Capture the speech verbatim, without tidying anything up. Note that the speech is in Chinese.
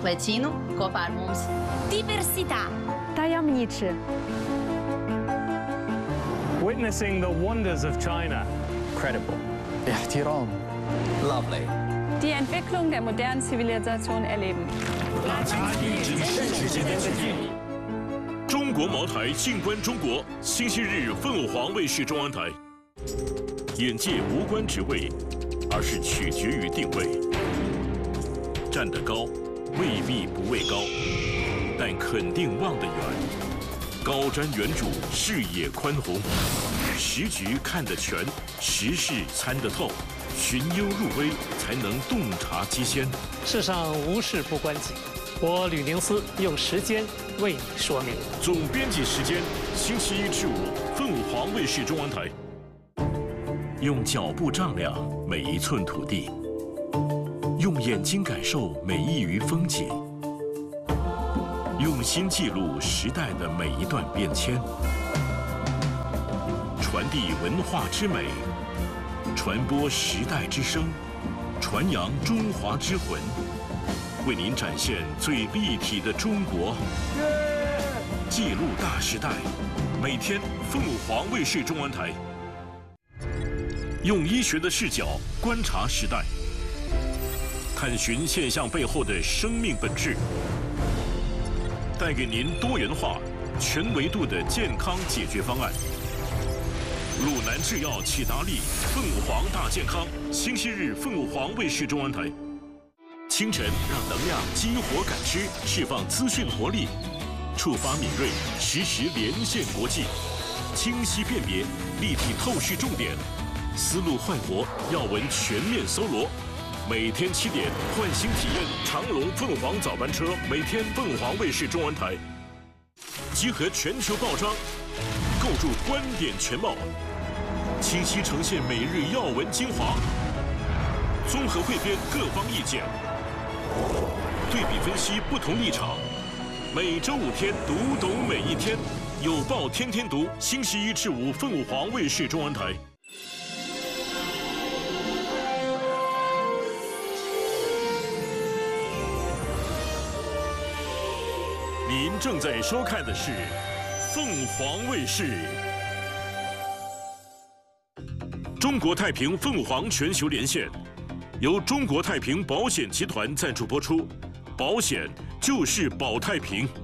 Lecinu kopā ar mums. Diversità. Tajemniczy. Witnessing the wonders of China. Credible. احترام. Lovely. Die Entwicklung der modernen Zivilisation erleben. 中国茅台静观中国，星期日凤凰卫视中央台。眼界无关职位，而是取决于定位。站得高，未必不畏高，但肯定望得远。高瞻远瞩，视野宽宏，时局看得全，时事参得透，寻幽入微，才能洞察机先。 世上无事不关己，我吕宁思用时间为你说明。 总编辑时间，星期一至五，凤凰卫视中央台。用脚步丈量每一寸土地，用眼睛感受每一隅风景，用心记录时代的每一段变迁，传递文化之美，传播时代之声，传扬中华之魂，为您展现最立体的中国，记录大时代。每天凤凰卫视中央台。用医学的视角观察时代，探寻现象背后的生命本质，带给您多元化、全维度的健康解决方案。鲁南制药启达利凤凰大健康，星期日凤凰卫视中央台。清晨让能量激活感知，释放资讯活力，触发敏锐，实时连线国际，清晰辨别，立体透视重点。思路焕活，要闻全面搜罗。每天七点，焕新体验长龙凤凰早班车，每天凤凰卫视中央台，集合全球报章，构筑观点全貌，清晰呈现每日要闻精华，综合汇编各方意见，对比分析不同立场。每周五天，读懂每一天，有报天天读。星期一至五，凤凰卫视中央台。您正在收看的是凤凰卫视。中国太平凤凰全球连线，由中国太平保险集团赞助播出，保险就是保太平。